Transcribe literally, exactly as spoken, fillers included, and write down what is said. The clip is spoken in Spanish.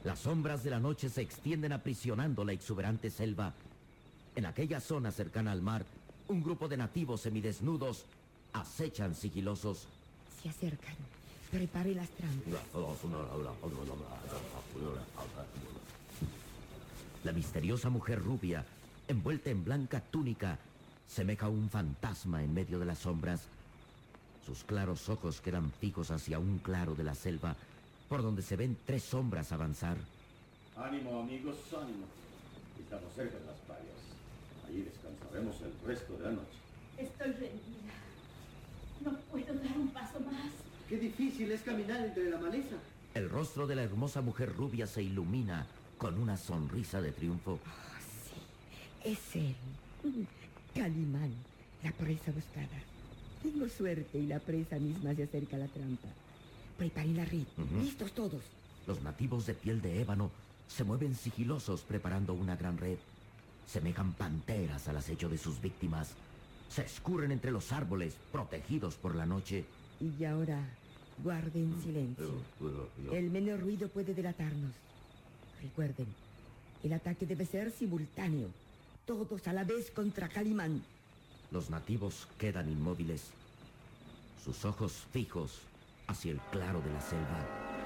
Las sombras de la noche se extienden aprisionando la exuberante selva. En aquella zona cercana al mar, un grupo de nativos semidesnudos acechan sigilosos. Se acercan. Prepare las trampas. La misteriosa mujer rubia, envuelta en blanca túnica, semeja un fantasma en medio de las sombras. Sus claros ojos quedan fijos hacia un claro de la selva, por donde se ven tres sombras avanzar. Ánimo, amigos, ánimo. Estamos cerca de las playas. Allí descansaremos el resto de la noche. Estoy rendida. No puedo dar un paso más. Qué difícil es caminar entre la maleza. El rostro de la hermosa mujer rubia se ilumina con una sonrisa de triunfo. Oh, sí, es él. Calimán, la presa buscada. Tengo suerte y la presa misma se acerca a la trampa. Preparen la red. Uh-huh. Listos todos. Los nativos de piel de ébano se mueven sigilosos preparando una gran red. Semejan panteras al acecho de sus víctimas. Se escurren entre los árboles, protegidos por la noche. Y ahora, guarden silencio. El menor ruido puede delatarnos. Recuerden, el ataque debe ser simultáneo. Todos a la vez contra Calimán. Los nativos quedan inmóviles, sus ojos fijos hacia el claro de la selva.